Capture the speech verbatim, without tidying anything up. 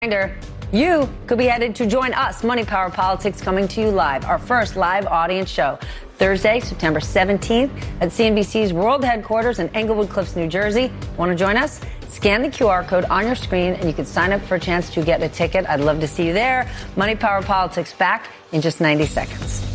Reminder, you could be headed to join us, Money Power Politics, coming to you live. Our first live audience show, Thursday, September seventeenth, at C N B C's world headquarters in Englewood Cliffs, New Jersey. Want to join us? Scan the Q R code on your screen, and you can sign up for a chance to get a ticket. I'd love to see you there. Money Power Politics back in just ninety seconds.